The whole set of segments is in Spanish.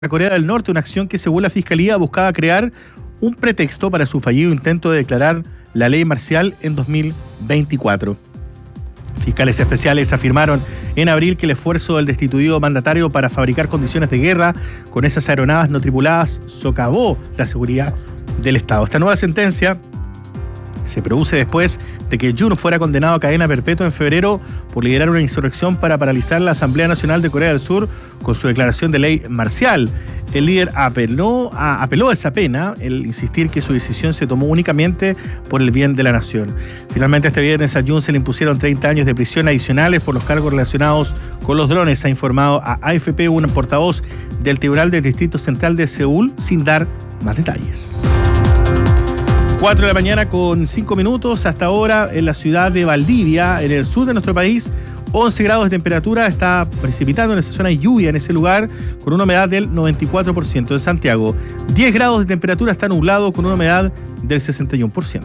Corea del Norte, una acción que según la Fiscalía buscaba crear un pretexto para su fallido intento de declarar la ley marcial en 2024. Fiscales especiales afirmaron en abril que el esfuerzo del destituido mandatario para fabricar condiciones de guerra con esas aeronaves no tripuladas socavó la seguridad del Estado. Esta nueva sentencia se produce después de que Yoon fuera condenado a cadena perpetua en febrero por liderar una insurrección para paralizar la Asamblea Nacional de Corea del Sur con su declaración de ley marcial. El líder apeló a esa pena, el insistir que su decisión se tomó únicamente por el bien de la nación. Finalmente, este viernes a Yoon se le impusieron 30 años de prisión adicionales por los cargos relacionados con los drones, ha informado a AFP un portavoz del Tribunal del Distrito Central de Seúl, sin dar más detalles. 4 de la mañana con 5 minutos. Hasta ahora en la ciudad de Valdivia, en el sur de nuestro país, 11 grados de temperatura, está precipitando en esa zona, hay lluvia en ese lugar con una humedad del 94%. En Santiago, 10 grados de temperatura, está nublado con una humedad del 61%.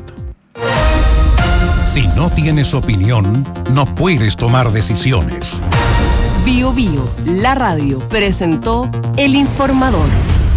Si no tienes opinión, no puedes tomar decisiones. Bio Bio, la radio, presentó El Informador.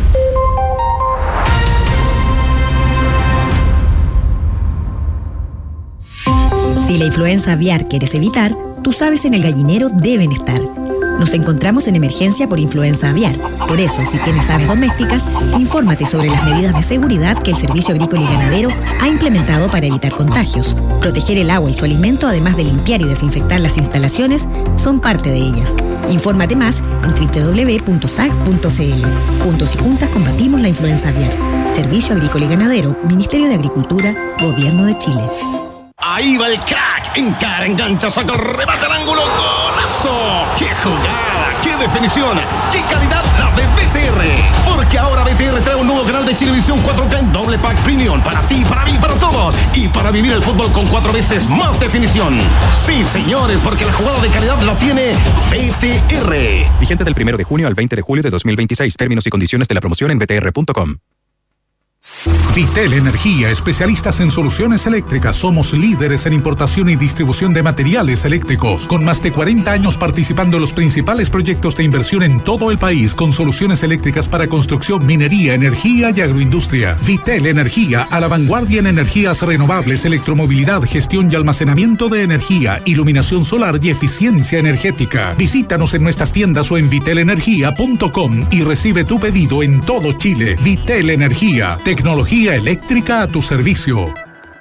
Si la influenza aviar quieres evitar, tus aves en el gallinero deben estar. Nos encontramos en emergencia por influenza aviar. Por eso, si tienes aves domésticas, infórmate sobre las medidas de seguridad que el Servicio Agrícola y Ganadero ha implementado para evitar contagios. Proteger el agua y su alimento, además de limpiar y desinfectar las instalaciones, son parte de ellas. Infórmate más en www.sag.cl. Juntos y juntas combatimos la influenza aviar. Servicio Agrícola y Ganadero, Ministerio de Agricultura, Gobierno de Chile. Ahí va el crack, encara, engancha, saca, remata al ángulo, ¡golazo! ¡Qué jugada! ¡Qué definición! ¡Qué calidad la de BTR! Porque ahora BTR trae un nuevo canal de Chilevisión 4K en doble pack premium para ti, para mí, para todos y para vivir el fútbol con 4 veces más definición. Sí, señores, porque la jugada de calidad la tiene BTR. Vigente del 1 de junio al 20 de julio de 2026. Términos y condiciones de la promoción en btr.com. Vitel Energía, especialistas en soluciones eléctricas. Somos líderes en importación y distribución de materiales eléctricos, con más de 40 años participando en los principales proyectos de inversión en todo el país, con soluciones eléctricas para construcción, minería, energía y agroindustria. Vitel Energía, a la vanguardia en energías renovables, electromovilidad, gestión y almacenamiento de energía, iluminación solar y eficiencia energética. Visítanos en nuestras tiendas o en vitelenergia.com y recibe tu pedido en todo Chile. Vitel Energía, tecnología eléctrica a tu servicio.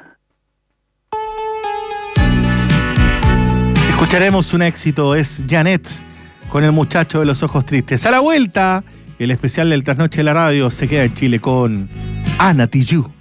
Escucharemos un éxito, es Janet con El muchacho de los ojos tristes. A la vuelta, el especial del Trasnoche de la Radio se queda en Chile con Ana Tijoux.